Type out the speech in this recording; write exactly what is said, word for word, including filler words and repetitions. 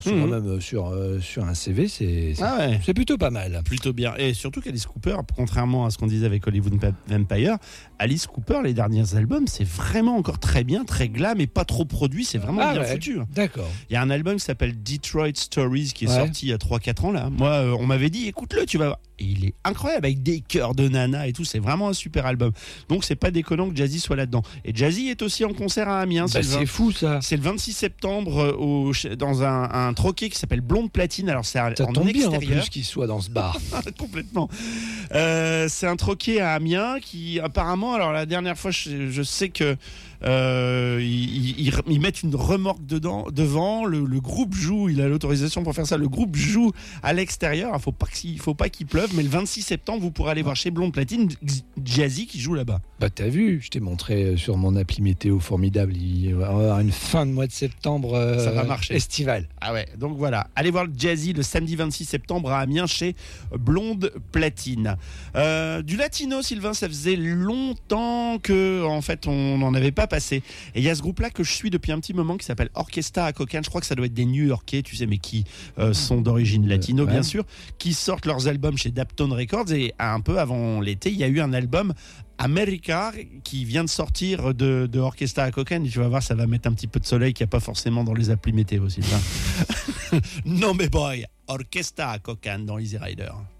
C'est Mmh. quand même euh, sur, euh, sur un C V, c'est, c'est, Ah ouais. c'est plutôt pas mal. Plutôt bien. Et surtout qu'Alice Cooper, contrairement à ce qu'on disait avec Hollywood Vampire, Alice Cooper, les derniers albums, c'est vraiment encore très bien, très glam et pas trop produit. C'est vraiment Ah bien ouais, foutu. D'accord. Il y a un album qui s'appelle Detroit Stories qui est Ouais. sorti il y a trois quatre ans là. Moi, euh, on m'avait dit écoute-le, tu vas voir. Et il est incroyable avec des chœurs de nana et tout. C'est vraiment un super album. Donc c'est pas déconnant que Jazzy soit là-dedans. Et Jazzy est aussi en concert à Amiens. Bah, c'est, le c'est vingt fou ça. c'est le vingt-six septembre euh, au, dans un, un troquet qui s'appelle Blonde Platine. Alors c'est à- Ça en tombe bien en extérieur. plus qu'il soit dans ce bar. Complètement. Euh, c'est un troquet à Amiens qui apparemment, alors la dernière fois, je, je sais que euh, ils, ils- ils mettent une remorque dedans, devant. Le, le groupe joue, il a l'autorisation pour faire ça. Le groupe joue à l'extérieur. Il faut pas qu'il faut pas qu'il pleuve, mais le vingt-six septembre, vous pourrez aller voir chez Blonde Platine Jazzy qui joue là-bas. Bah t'as vu, je t'ai montré sur mon appli météo formidable. Il va y avoir une fin de mois de septembre euh, Ça va marcher. estivale. Ah ouais, donc voilà. Allez voir le Jazzy le samedi vingt-six septembre à Amiens chez Blonde Platine. Euh, du latino, Sylvain, ça faisait longtemps que, en fait, on n'en avait pas passé. Et il y a ce groupe-là que je suis depuis un petit moment qui s'appelle Orchestra à Cocaine. Je crois que ça doit être des New-Yorkais, tu sais, mais qui euh, sont d'origine latino, ouais. bien sûr, qui sortent leurs albums chez Daptone Records. Et un peu avant l'été, il y a eu un album America qui vient de sortir de, de Orchestra à Cocaine. Tu vas voir, ça va mettre un petit peu de soleil qu'il n'y a pas forcément dans les applis météo, Sylvain. Non mais boy, Orchestra à Cocaine dans Easy Rider.